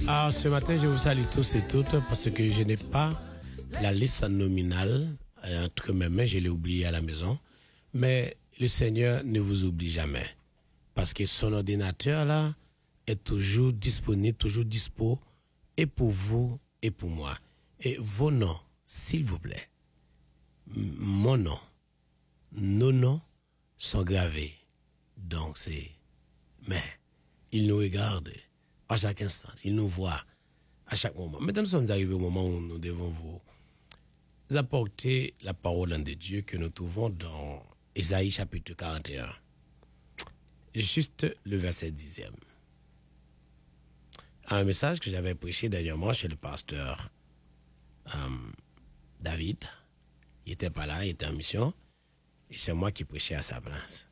Alors, ce matin, je vous salue tous et toutes parce que je n'ai pas la liste nominale entre mes mains, je l'ai oublié à la maison. Mais le Seigneur ne vous oublie jamais parce que son ordinateur là est toujours disponible, toujours dispo et pour vous et pour moi. Et vos noms, s'il vous plaît, mon nom, nos noms sont gravés. Donc mais il nous regarde à chaque instant, il nous voit à chaque moment. Maintenant, nous sommes arrivés au moment où nous devons vous apporter la parole de Dieu que nous trouvons dans Ésaïe chapitre 41. Juste le verset 10e. Un message que j'avais prêché dernièrement chez le pasteur David. Il n'était pas là, il était en mission. Et c'est moi qui prêchais à sa place.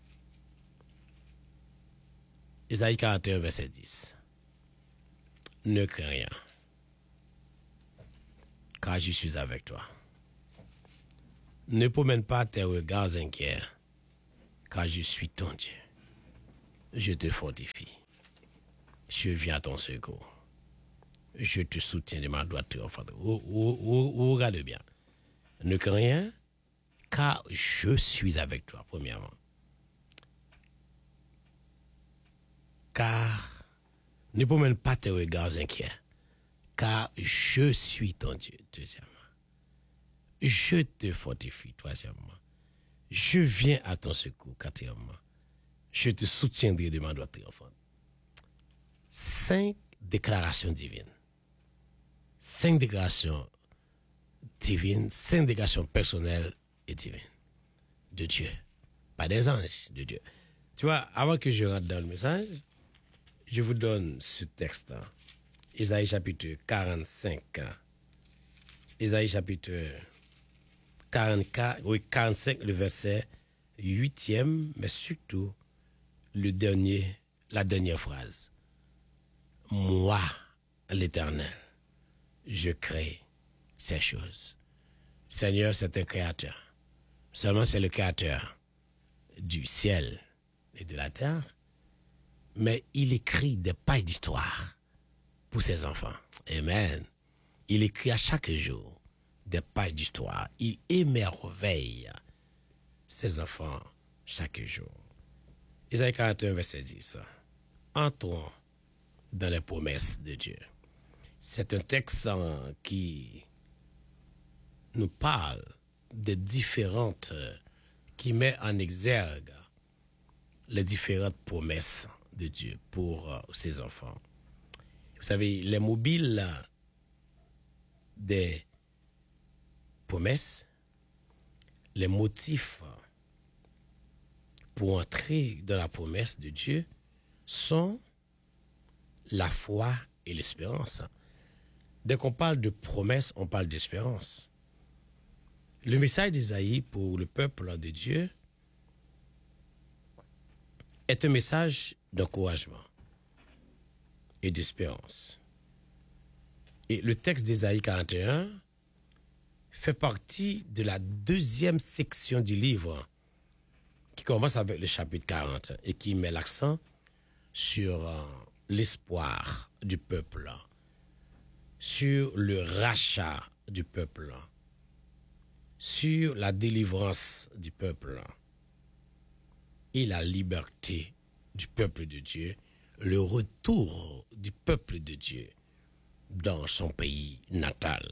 Ésaïe 41, verset 10. Ne crains rien, car je suis avec toi. Ne promène pas tes regards inquiets, car je suis ton Dieu. Je te fortifie. Je viens à ton secours. Je te soutiens de ma droite triomphante. Regarde bien. Ne crains rien, car je suis avec toi, premièrement. Car ne promène pas tes regards inquiets, car je suis ton Dieu, deuxièmement. Je te fortifie, troisièmement. Je viens à ton secours, quatrièmement. Je te soutiendrai de ma droite triomphante. 5 déclarations divines. 5 déclarations divines, 5 déclarations personnelles et divines. De Dieu. Pas des anges, de Dieu. Tu vois, avant que je rentre dans le message, je vous donne ce texte. Ésaïe chapitre 45. Ésaïe chapitre 44, oui, 45, le verset 8e, mais surtout la dernière phrase. Moi, l'Éternel, je crée ces choses. Seigneur, c'est un créateur. Seulement, c'est le créateur du ciel et de la terre. Mais il écrit des pages d'histoire pour ses enfants. Amen. Il écrit à chaque jour des pages d'histoire. Il émerveille ses enfants chaque jour. Isaïe 41, verset 10. Entrons dans les promesses de Dieu. C'est un texte qui nous parle des différentes, qui met en exergue les différentes promesses de Dieu pour ses enfants. Vous savez, les mobiles des promesses, les motifs pour entrer dans la promesse de Dieu sont la foi et l'espérance. Dès qu'on parle de promesse, on parle d'espérance. Le message d'Ésaïe pour le peuple de Dieu est un message d'encouragement et d'espérance. Et le texte d'Ésaïe 41 fait partie de la deuxième section du livre qui commence avec le chapitre 40 et qui met l'accent sur l'espoir du peuple, sur le rachat du peuple, sur la délivrance du peuple et la liberté du peuple de Dieu, le retour du peuple de Dieu dans son pays natal.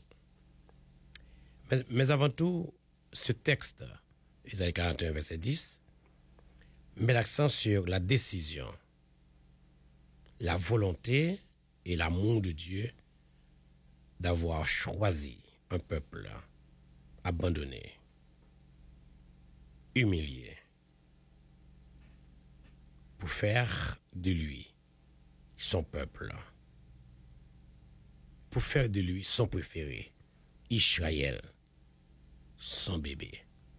Mais avant tout, ce texte, Ésaïe 41, verset 10, met l'accent sur la décision, la volonté et l'amour de Dieu d'avoir choisi un peuple abandonné, humilié, pour faire de lui son peuple, pour faire de lui son préféré, Israël, son bébé.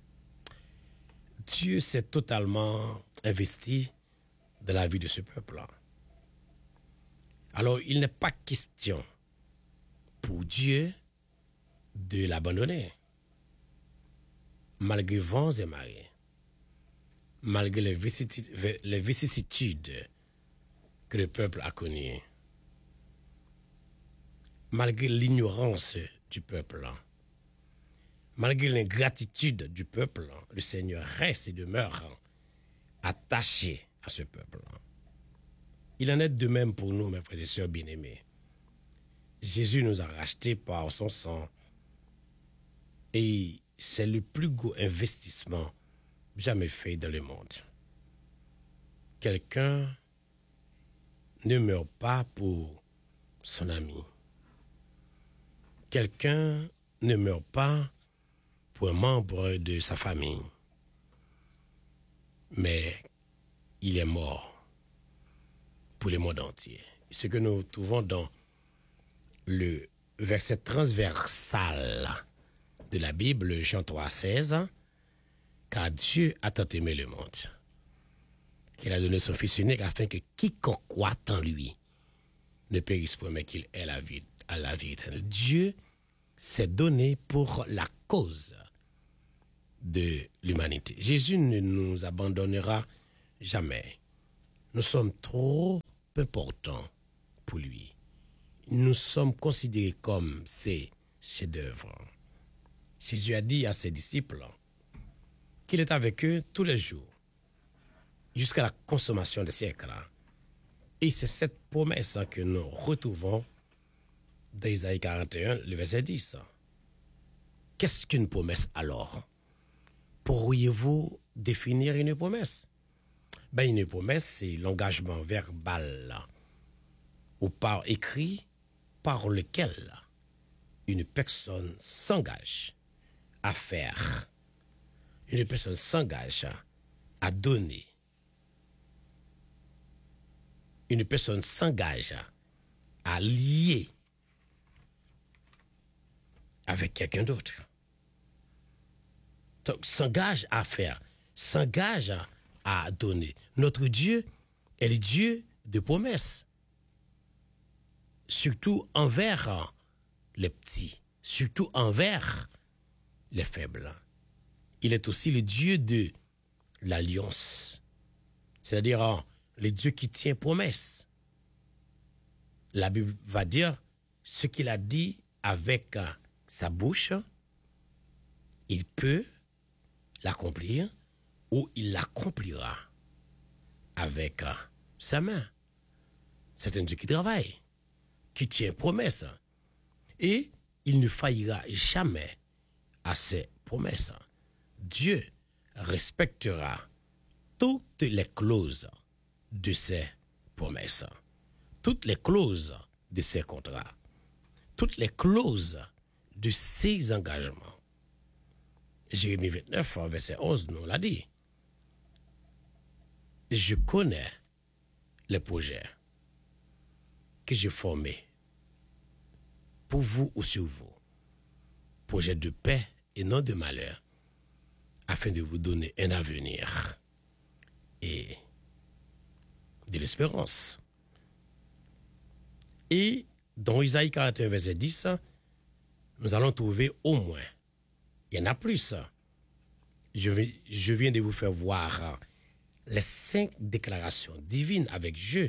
Dieu s'est totalement investi dans la vie de ce peuple-là. Alors, il n'est pas question pour Dieu de l'abandonner, malgré vents et marées, malgré les vicissitudes que le peuple a connues. malgré l'ignorance du peuple, malgré l'ingratitude du peuple, le Seigneur reste et demeure attaché à ce peuple. Il en est de même pour nous, mes frères et sœurs bien-aimés. Jésus nous a rachetés par son sang et c'est le plus gros investissement jamais fait dans le monde. Quelqu'un ne meurt pas pour son ami. Quelqu'un ne meurt pas pour un membre de sa famille. Mais il est mort pour le monde entier. Ce que nous trouvons dans le verset transversal de la Bible, Jean 3,16, car Dieu a tant aimé le monde qu'il a donné son Fils unique afin que quiconque croit en lui ne périsse point, mais qu'il ait la vie éternelle. Dieu s'est donné pour la cause de l'humanité. Jésus ne nous abandonnera jamais. Nous sommes trop importants pour lui. Nous sommes considérés comme ses chefs-d'œuvre. Jésus a dit à ses disciples qu'il est avec eux tous les jours, jusqu'à la consommation des siècles. Et c'est cette promesse que nous retrouvons dans Isaïe 41, le verset 10. Qu'est-ce qu'une promesse alors? Pourriez-vous définir une promesse? Une promesse, c'est l'engagement verbal ou par écrit par lequel une personne s'engage à faire, une personne s'engage à donner, une personne s'engage à lier avec quelqu'un d'autre. Donc, s'engage à faire, s'engage à donner. Notre Dieu est le Dieu de promesses, surtout envers les petits, surtout envers les faibles. Il est aussi le Dieu de l'alliance, c'est-à-dire le Dieu qui tient promesse. La Bible va dire ce qu'il a dit avec sa bouche, il peut l'accomplir ou il l'accomplira avec sa main. C'est un Dieu qui travaille, qui tient promesse. Et il ne faillira jamais à ses promesses. Dieu respectera toutes les clauses de ses promesses, toutes les clauses de ses contrats, toutes les clauses de ses engagements. Jérémie 29, verset 11, nous l'a dit. Je connais les projets que j'ai formés pour vous ou sur vous, projets de paix et non de malheur, afin de vous donner un avenir et de l'espérance. Et dans Isaïe 41, verset 10, nous allons trouver au moins, il y en a plus. Je viens de vous faire voir les 5 déclarations divines avec je.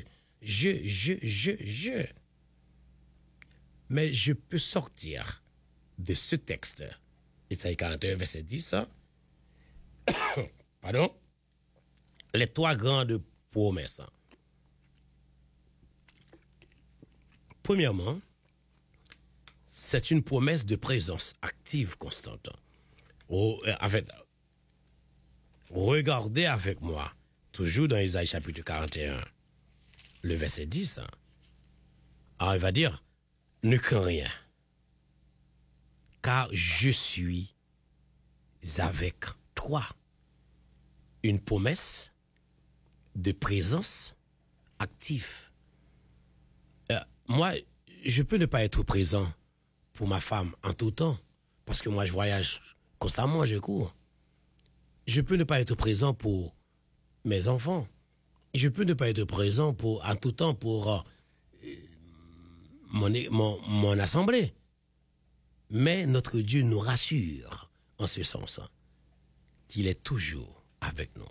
Mais je peux sortir de ce texte, Isaïe 41, verset 10, pardon, les 3 grandes promesses. Premièrement, c'est une promesse de présence active constante. Regardez avec moi, toujours dans Isaïe chapitre 41, le verset 10. Alors il va dire, ne crains rien, car je suis avec toi. Une promesse de présence active. Moi, je peux ne pas être présent pour ma femme en tout temps, parce que moi je voyage constamment, je cours. Je peux ne pas être présent pour mes enfants. Je peux ne pas être présent en tout temps pour mon assemblée. Mais notre Dieu nous rassure en ce sens qu'il est toujours avec nous.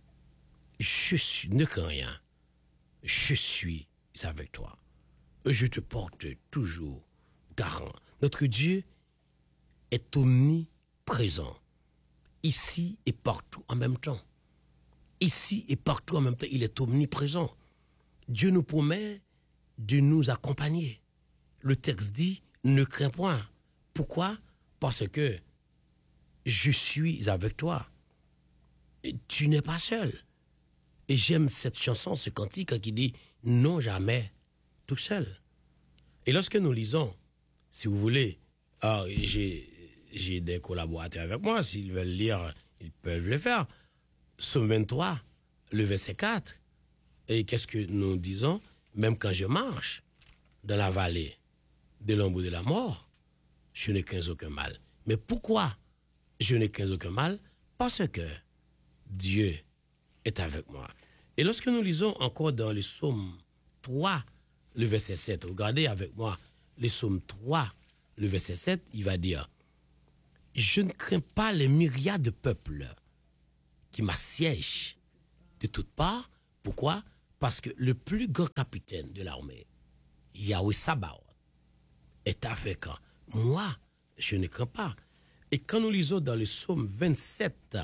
Ne crains rien. Je suis avec toi. Je te porte toujours garant. Notre Dieu est omniprésent. Ici et partout en même temps. Ici et partout en même temps, il est omniprésent. Dieu nous promet de nous accompagner. Le texte dit, ne crains point. Pourquoi? Parce que je suis avec toi. Et tu n'es pas seul. Et j'aime cette chanson, ce cantique qui dit, non jamais tout seul. Et lorsque nous lisons, si vous voulez, j'ai des collaborateurs avec moi, s'ils veulent lire, ils peuvent le faire. Psaume 23, le verset 4. Et qu'est-ce que nous disons? Même quand je marche dans la vallée de l'ombre de la mort, je ne crains aucun mal. Mais pourquoi je ne crains aucun mal? Parce que Dieu est avec moi. Et lorsque nous lisons encore dans le psaume 3, le verset 7, regardez avec moi, le psaume 3, le verset 7, il va dire, je ne crains pas les myriades de peuples qui m'assiègent de toutes parts. Pourquoi? Parce que le plus grand capitaine de l'armée, Yahweh Sabaoth, est avec moi. Je ne crains pas. Et quand nous lisons dans le psaume 27,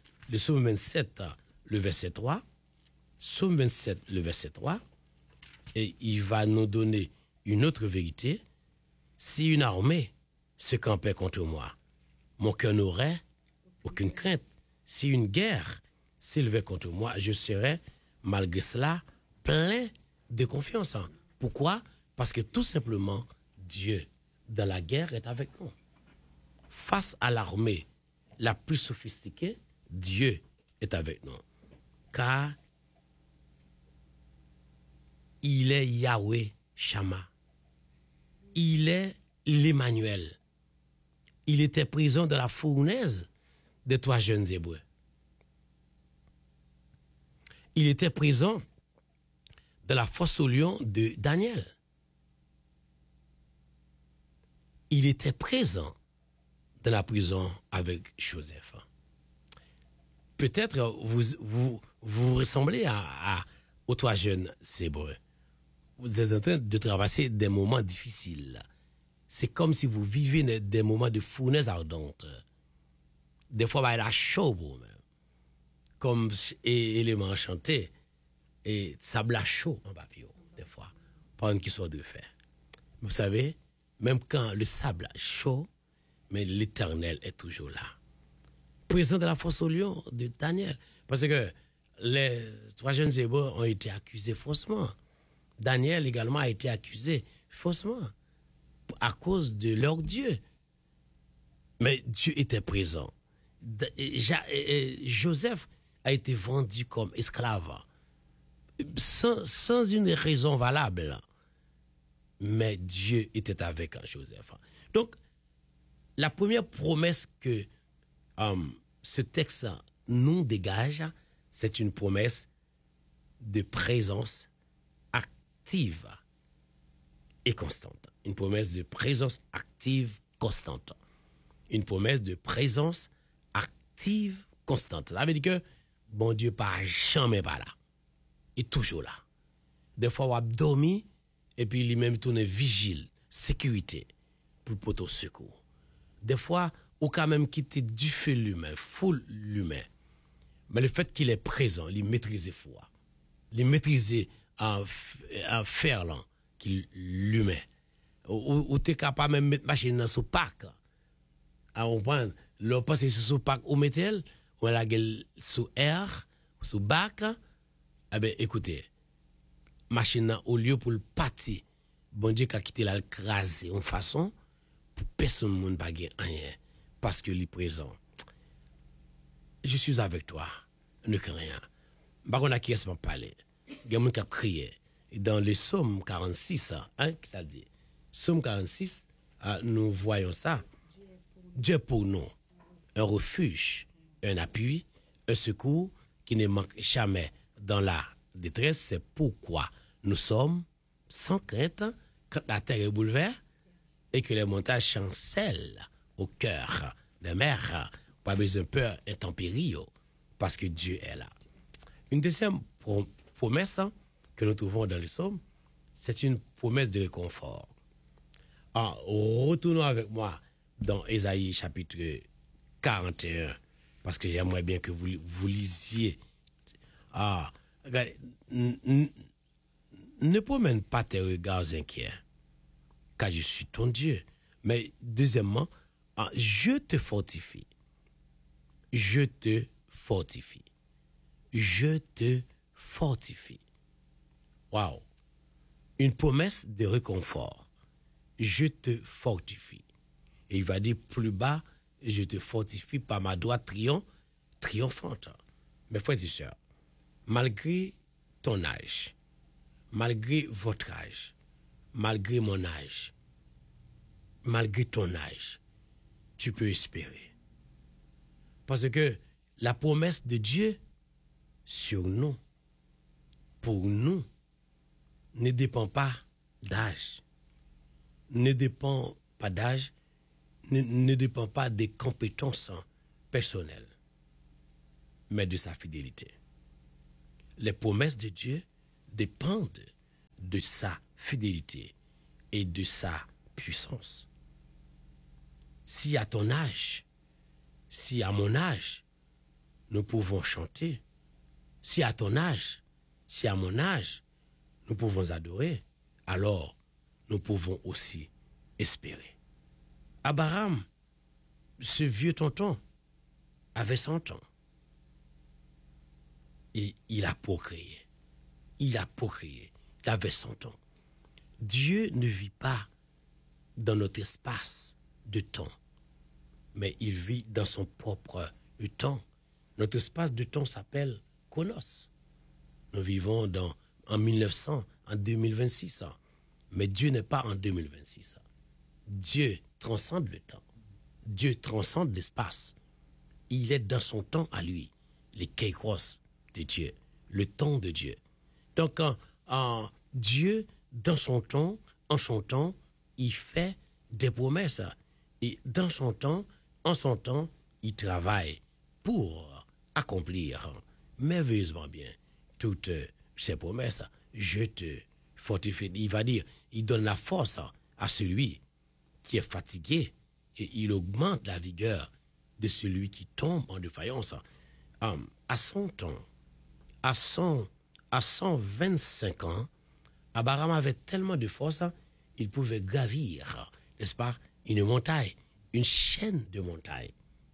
le verset 3, psaume 27, le verset 3, et il va nous donner une autre vérité. Si une armée se campait contre moi, mon cœur n'aurait aucune crainte. Si une guerre s'élevait contre moi, je serais, malgré cela, plein de confiance. Pourquoi? Parce que tout simplement, Dieu, dans la guerre, est avec nous. Face à l'armée la plus sophistiquée, Dieu est avec nous. Car il est Yahweh Shammah. Il est l'Emmanuel. Il était présent dans la fournaise des 3 jeunes Hébreux. Il était présent dans la fosse aux lions de Daniel. Il était présent dans la prison avec Joseph. Peut-être vous ressemblez aux 3 jeunes Hébreux. Vous êtes en train de traverser des moments difficiles. C'est comme si vous vivez des moments de fournaise ardente. Des fois, il a chaud pour même. Comme élément enchanté. Et sable à chaud en papier, des fois. Pas une question de faire. Vous savez, même quand le sable est chaud, mais l'Éternel est toujours là. Présent dans la fosse aux lions de Daniel. Parce que les 3 jeunes Hébreux ont été accusés faussement. Daniel également a été accusé faussement à cause de leur Dieu. Mais Dieu était présent. Joseph a été vendu comme esclave sans une raison valable. Mais Dieu était avec Joseph. Donc, la première promesse que ce texte nous dégage, c'est une promesse de présence active et constante. Une promesse de présence active constante. Une promesse de présence active constante. Ça veut dire que bon Dieu pas jamais pas là. Il est toujours là. Des fois, on a dormi et puis il même tourne vigile, sécurité pour porter au secours. Des fois, on quand même quitter du feu l'humain, full l'humain. Mais le fait qu'il est présent, il maîtrise foi. Il maîtrise en faire là, qu'il l'humain. Ou t'es capable même mettre machine dans sous pack. À on prend, le passe sous pack ou mettez ou la gueule sous air, sous bac. Eh ben écoutez, machine au lieu pour le partir, bon Dieu qu'a quitté la craser en façon pour personne monde pas rien parce que il est présent. Je suis avec toi, ne crains rien. Par contre, qui est-ce qu'on parler? Il y a quelqu'un qui a crié. Dans le psaume 46, hein, qui ça dit? Psaume 46, nous voyons ça. Dieu pour nous, un refuge, un appui, un secours qui ne manque jamais dans la détresse. C'est pourquoi nous sommes sans crainte quand la terre est bouleversée et que les montagnes chancellent au cœur des mers. Pas besoin de peur, intempérie, parce que Dieu est là. Une deuxième promesse que nous trouvons dans le psaume, c'est une promesse de réconfort. Retournons avec moi dans Ésaïe chapitre 41, parce que j'aimerais bien que vous lisiez. Regardez, ne promène pas tes regards inquiets, car je suis ton Dieu. Mais deuxièmement, je te fortifie. Je te fortifie. Je te fortifie. Waouh! Une promesse de réconfort. Je te fortifie. Et il va dire plus bas, je te fortifie par ma droite triomphante. Mes frères et sœurs, malgré ton âge, malgré votre âge, malgré mon âge, malgré ton âge, tu peux espérer. Parce que la promesse de Dieu sur nous, pour nous, ne dépend pas d'âge, ne dépend pas d'âge, ne dépend pas des compétences personnelles, mais de sa fidélité. Les promesses de Dieu dépendent de sa fidélité et de sa puissance. Si à ton âge, si à mon âge, nous pouvons chanter, si à ton âge, si à mon âge, nous pouvons adorer, alors nous pouvons aussi espérer. Abraham, ce vieux tonton, avait 100 ans. Et il a procréé. Il a procréé. Il avait 100 ans. Dieu ne vit pas dans notre espace de temps, mais il vit dans son propre temps. Notre espace de temps s'appelle Chronos. Nous vivons en 1900, en 2026. Mais Dieu n'est pas en 2026. Dieu transcende le temps. Dieu transcende l'espace. Il est dans son temps à lui, les kairos de Dieu, le temps de Dieu. Donc, Dieu, dans son temps, en son temps, il fait des promesses. Et dans son temps, en son temps, il travaille pour accomplir merveilleusement bien toutes ces promesses. Je te fortifie. Il va dire, il donne la force à celui qui est fatigué et il augmente la vigueur de celui qui tombe en défaillance. À 100 ans, à 125 ans, Abraham avait tellement de force, il pouvait gravir, n'est-ce pas, une montagne, une chaîne de montagnes.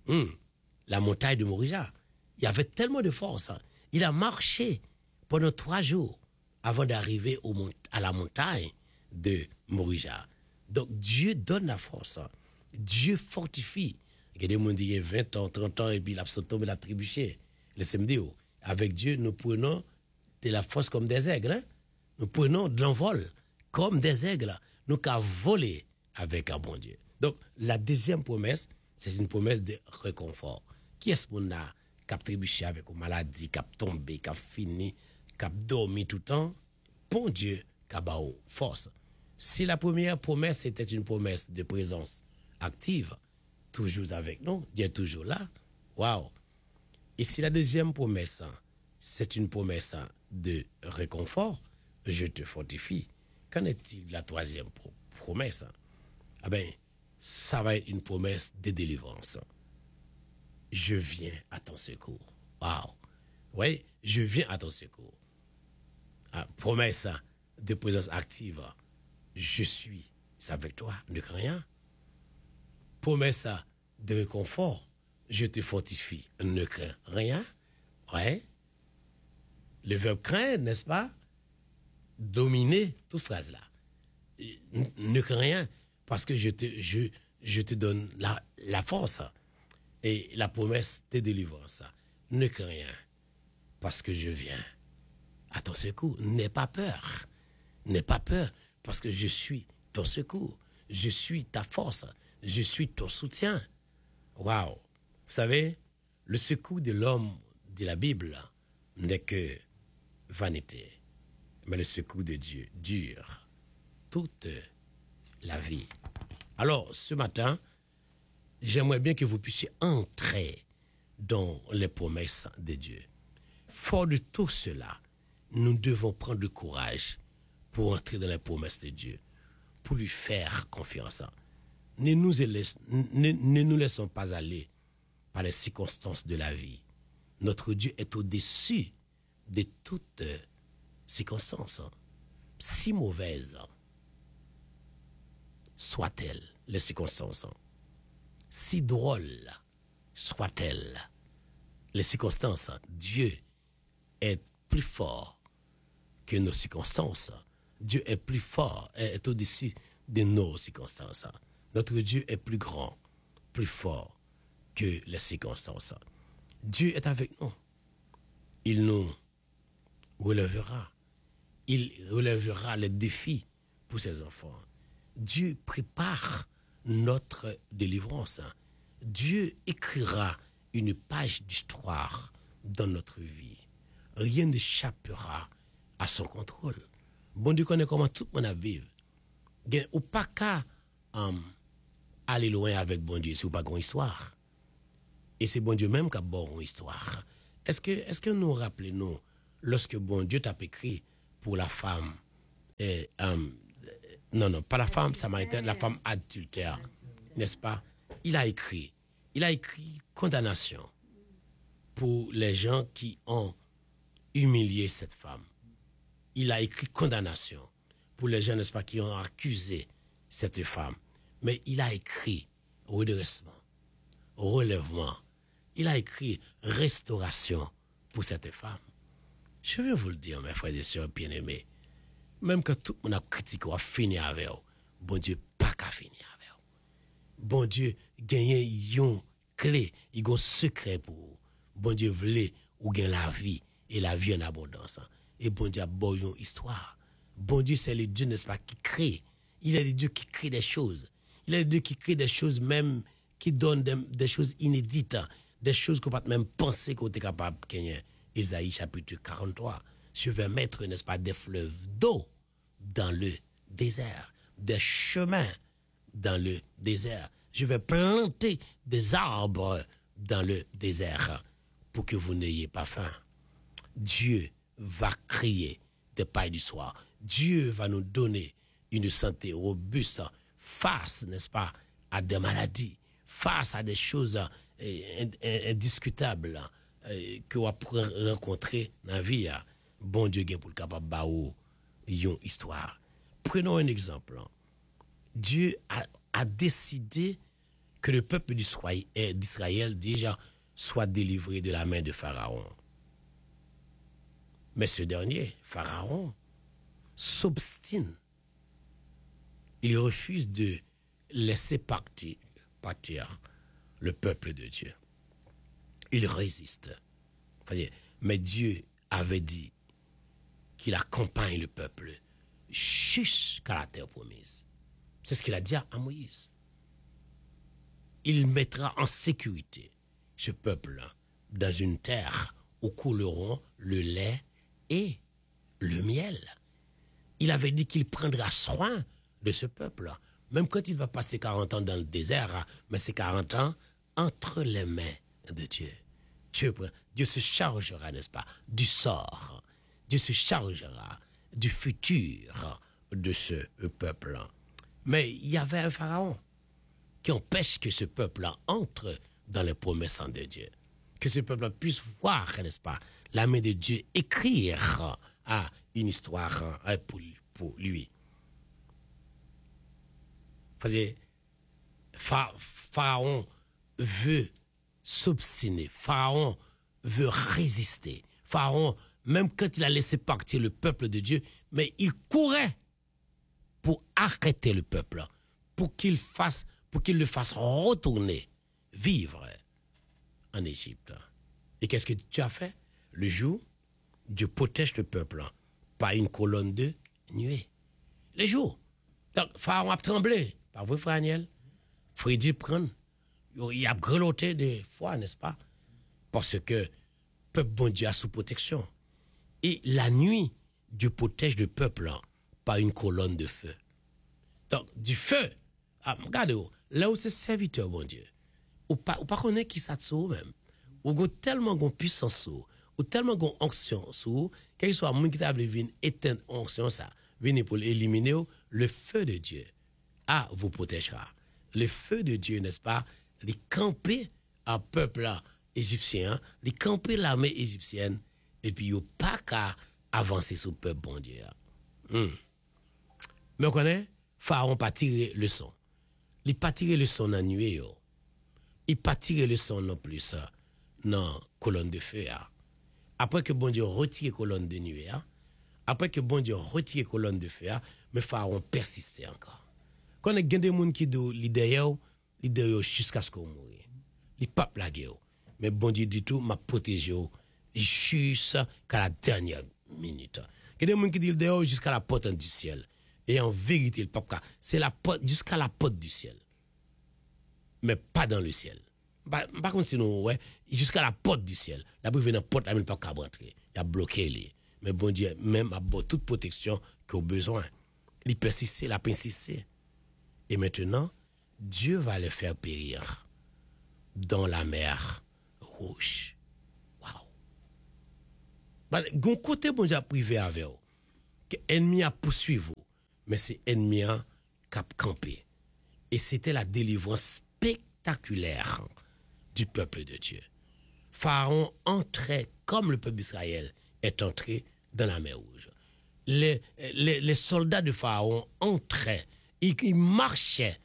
La montagne de Morija. Il avait tellement de force. Il a marché pendant 3 jours avant d'arriver à la montagne de Morija. Donc Dieu donne la force. Dieu fortifie. Il y a des gens qui ont 20 ans, 30 ans, et puis ils tombé la trébuché. Laissez-moi dire, avec Dieu, nous prenons de la force comme des aigles. Hein? Nous prenons de l'envol comme des aigles. Nous qu'à voler avec un bon Dieu. Donc, la deuxième promesse, c'est une promesse de réconfort. Qui est-ce qu'on a qui a trébuché avec une maladie, qui a tombé, qui a fini, qui a dormi tout le temps? Bon Dieu, qui a force. Si la première promesse était une promesse de présence active, toujours avec nous, Dieu est toujours là. Waouh! Et si la deuxième promesse, c'est une promesse de réconfort, je te fortifie. Qu'en est-il de la troisième promesse? Ah ben, ça va être une promesse de délivrance. Je viens à ton secours. Waouh! Oui, je viens à ton secours. Promesse de présence active. Je suis avec toi, ne crains rien. Promesse de réconfort. Je te fortifie, ne crains rien. Ouais. Le verbe craindre, n'est-ce pas? Dominer, toute phrase là. Ne crains rien, parce que je te donne la force et la promesse de délivrance. Ne crains rien, parce que je viens à ton secours. N'aie pas peur. N'aie pas peur, parce que je suis ton secours. Je suis ta force. Je suis ton soutien. Waouh! Vous savez, le secours de l'homme de la Bible n'est que vanité. Mais le secours de Dieu dure toute la vie. Alors, ce matin, j'aimerais bien que vous puissiez entrer dans les promesses de Dieu. Fort de tout cela, nous devons prendre du courage pour entrer dans les promesses de Dieu, pour lui faire confiance. Ne nous laissons pas aller par les circonstances de la vie. Notre Dieu est au-dessus de toutes circonstances, si mauvaises soient-elles les circonstances, si drôles soient-elles les circonstances, Dieu est plus fort que nos circonstances. Dieu est plus fort, est au-dessus de nos circonstances. Notre Dieu est plus grand, plus fort que les circonstances. Dieu est avec nous. Il nous relèvera. Il relèvera les défis pour ses enfants. Dieu prépare notre délivrance. Dieu écrira une page d'histoire dans notre vie. Rien n'échappera à son contrôle. Bon Dieu connaît comment tout le monde vit. Ou pas qu'à aller loin avec bon Dieu si ou pas une histoire. Et c'est bon Dieu même qui a bon une histoire. Est-ce que nous rappelons lorsque bon Dieu t'a écrit pour la femme non, pas la femme samaritaine, la femme adultère, n'est-ce pas? Il a écrit condamnation pour les gens qui ont humilié cette femme. Il a écrit condamnation pour les gens, n'est-ce pas, qui ont accusé cette femme. Mais il a écrit redressement, relèvement. Il a écrit restauration pour cette femme. Je veux vous le dire, mes frères et sœurs bien-aimés, même que tout le monde a critiqué, a fini avec vous, bon Dieu, pas qu'à finir avec vous. Bon Dieu, gagne une clé, il a un secret pour vous. Bon Dieu voulait ou gagne la vie, et la vie en abondance. Et bon Dieu a une histoire. Bon Dieu, c'est le Dieu, n'est-ce pas, qui crée. Il est le Dieu qui crée des choses. Il est le Dieu qui crée des choses même, qui donne des choses inédites, des choses qu'on ne peut pas même penser qu'on est capable de gagner. Isaïe chapitre 43. Je vais mettre, n'est-ce pas, des fleuves d'eau dans le désert, des chemins dans le désert. Je vais planter des arbres dans le désert pour que vous n'ayez pas faim. Dieu va créer des pailles du soir. Dieu va nous donner une santé robuste face, n'est-ce pas, à des maladies, face à des choses indiscutables que vous pourrez rencontrer dans la vie. Bon Dieu pour le capable de une histoire. Prenons un exemple. Dieu a décidé que le peuple d'Israël déjà soit délivré de la main de Pharaon. Mais ce dernier, Pharaon, s'obstine. Il refuse de laisser partir le peuple de Dieu. Il résiste. Mais Dieu avait dit qu'il accompagne le peuple jusqu'à la terre promise. C'est ce qu'il a dit à Moïse. Il mettra en sécurité ce peuple-là dans une terre où couleront le lait et le miel. Il avait dit qu'il prendra soin de ce peuple-là. Même quand il va passer 40 ans dans le désert, mais c'est 40 ans entre les mains de Dieu. Dieu se chargera, n'est-ce pas, du sort. Dieu se chargera du futur de ce peuple-là. Mais il y avait un pharaon qui empêche que ce peuple-là entre dans les promesses de Dieu. Que ce peuple puisse voir, n'est-ce pas, la main de Dieu écrire une histoire pour lui. Pharaon veut s'obstiner. Pharaon veut résister. Pharaon, même quand il a laissé partir le peuple de Dieu, mais il courait pour arrêter le peuple, pour qu'il le fasse retourner, vivre en Égypte. Et qu'est-ce que tu as fait? Le jour, Dieu protège le peuple par une colonne de nuée. Le jour. Donc, Pharaon a tremblé. Pas vrai, frère Aniel? Frédéric prend. Il a grelotté des fois, n'est-ce pas? Parce que le peuple bon Dieu a sous protection. Et la nuit, Dieu protège le peuple par une colonne de feu. Donc, du feu. Regardez, là où c'est serviteur, bon Dieu. Ou pas connaître qui ça te même. Ou tellement de puissance, ou tellement de onction, quel soit le monde qui t'a venir éteindre onction, ça, venir pour éliminer le feu de Dieu vous protégera. Le feu de Dieu, n'est-ce pas, les camper un peuple égyptien, les camper l'armée égyptienne, et puis il n'y a pas qu'à avancer sur le peuple bon Dieu. Mais on connaît, Pharaon pas tiré le son. Il pas tiré le son dans la nuit. Il pas tiré le son non plus dans colonne de feu. Après que bon Dieu retire colonne de nuit, après que bon Dieu retire colonne de feu, mais Pharaon persistait encore. Quand il y a des gens qui disent l'idée jusqu'à ce qu'on meure. Il pas plagué. Mais bon Dieu dit tout, m'a protégé jusqu'à la dernière minute. Il y a des gens qui disent l'idée jusqu'à la porte du ciel. Et en vérité, le papa, c'est la porte jusqu'à la porte du ciel. Mais pas dans le ciel. Par contre, sinon, ouais, jusqu'à la porte du ciel. La brûle dans la porte, elle ne peut pas rentrer. Il a bloqué les. Mais bon Dieu, même à toute protection qu'il a besoin. Il persiste, il a persisté. Et maintenant, Dieu va les faire périr dans la mer rouge. Waouh. Gon côté bon Dieu a privé avec vous. Que ennemi a poursuivi vous, mais c'est ennemi a cap campé. Et c'était la délivrance spectaculaire du peuple de Dieu. Pharaon entrait comme le peuple d'Israël est entré dans la mer rouge. Les soldats de Pharaon entraient, ils marchaient,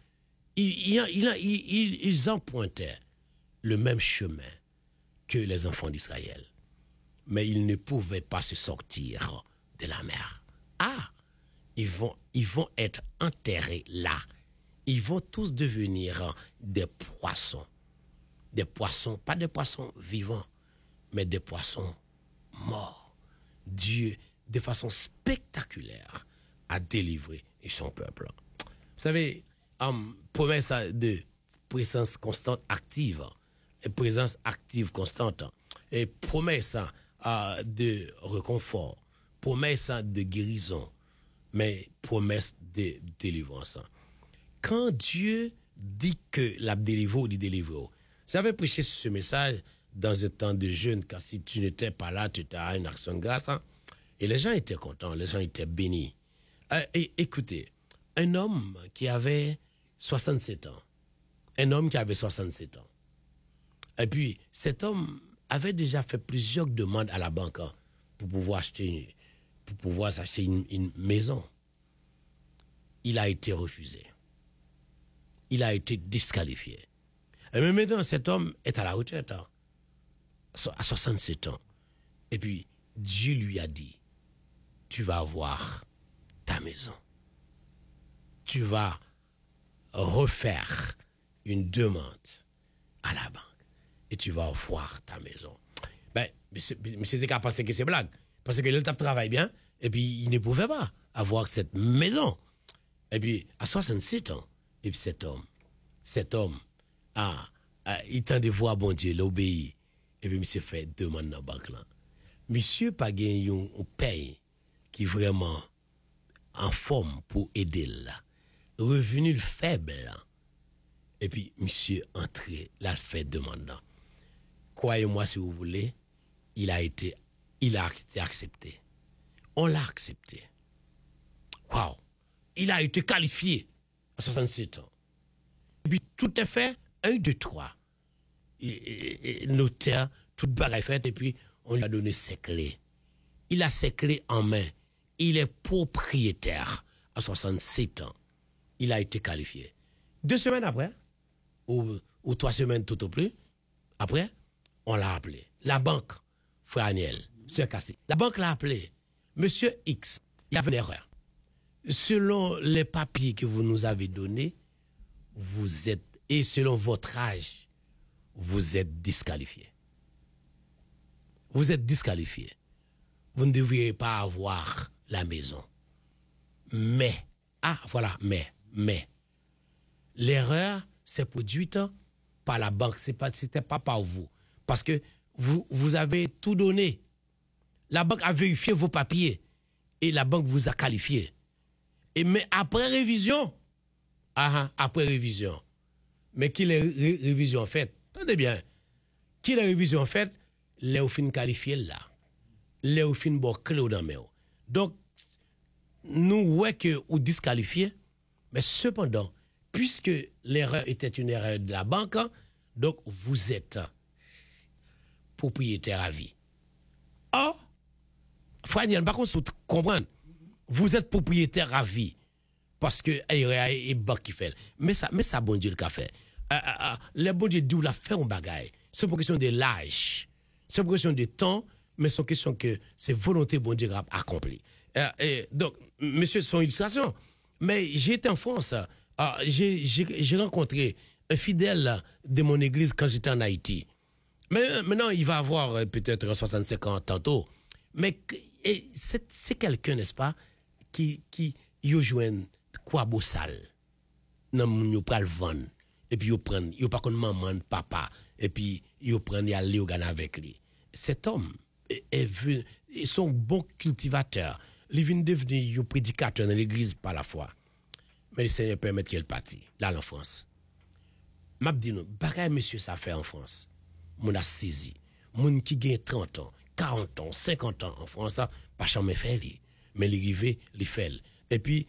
ils empruntaient le même chemin que les enfants d'Israël. Mais ils ne pouvaient pas se sortir de la mer. Ils vont être enterrés là. Ils vont tous devenir des poissons. Des poissons, pas des poissons vivants, mais des poissons morts. Dieu, de façon spectaculaire, a délivré son peuple. Vous savez, promesse de présence constante active, et présence active constante, et promesse de réconfort, promesse de guérison, mais promesse de délivrance. Quand Dieu dit que la délivre, il délivre. J'avais prêché ce message dans un temps de jeûne, car si tu n'étais pas là, tu étais à une action de grâce. Et les gens étaient contents, les gens étaient bénis. Et écoutez, un homme qui avait 67 ans, et puis cet homme avait déjà fait plusieurs demandes à la banque pour pouvoir s'acheter une maison. Il a été refusé. Il a été disqualifié. Et même maintenant, cet homme est à la retraite, à 67 ans. Et puis, Dieu lui a dit, tu vas avoir ta maison. Tu vas refaire une demande à la banque. Et tu vas avoir ta maison. Ben, mais c'était qu'à penser que c'est blague. Parce que le travaille bien, et puis il ne pouvait pas avoir cette maison. Et puis, à 67 ans, et puis cet homme, il tend de voir bon Dieu, l'obéit. Et puis, monsieur fait demande dans la banque là. Monsieur pas gagné un paye qui vraiment en forme pour aider là. Revenu faible là. Et puis, monsieur entré, là, fait demande là. Croyez-moi si vous voulez, il a été accepté. On l'a accepté. Waouh! Il a été qualifié à 67 ans. Et puis tout est fait, 1, 2, 3. Notaire, toute bagaille faite, et puis on lui a donné ses clés. Il a ses clés en main. Il est propriétaire à 67 ans. Il a été qualifié. 2 semaines après, ou 3 semaines tout au plus, après, on l'a appelé. La banque, frère Aniel, Sœur Cassé. La banque l'a appelé. Monsieur X, il y avait une erreur. Selon les papiers que vous nous avez donnés, vous êtes, et selon votre âge, vous êtes disqualifié. Vous êtes disqualifié. Vous ne devriez pas avoir la maison. Mais, mais, l'erreur s'est produite par la banque, c'était pas par vous. Parce que vous avez tout donné. La banque a vérifié vos papiers et la banque vous a qualifié. Mais après révision, mais qui les révision faite, attendez bien, qui les révision faite, les ou fin qualifié là, les ou fin bon clé dans main. Donc, nous ouais que ou disqualifié, Mais cependant, puisque l'erreur était une erreur de la banque, donc vous êtes propriétaire à vie. Or, Franiel, par contre, vous comprenez, vous êtes propriétaire à vie parce que et banque qui fait. Mais ça bon Dieu le qu'a fait. Le bon Dieu d'où l'a fait un bagaille. C'est pour question de l'âge. C'est pour question de temps, mais c'est question que c'est volonté bon Dieu accomplie. Donc, monsieur, son illustration. Mais j'ai été en France. J'ai rencontré un fidèle de mon église quand j'étais en Haïti. Mais maintenant, il va avoir peut-être 65 ans tantôt. Mais c'est quelqu'un, n'est-ce pas, qui y joue quoi beau sale. Non, il pas le vendre. Et puis, il pas comme maman, papa. Et puis, il prend y aller au Ghana avec lui. Cet homme est son bon cultivateur. Il vient devenir un prédicateur dans l'église par la foi. Mais le Seigneur permet qu'il parte, là en France. M'a dit nous, bagay monsieur ça fait en France. Mon a saisi. Mon qui gagne 30 ans, 40 ans, 50 ans en France, pas jamais fait li. Mais il arrive, il fait. Et puis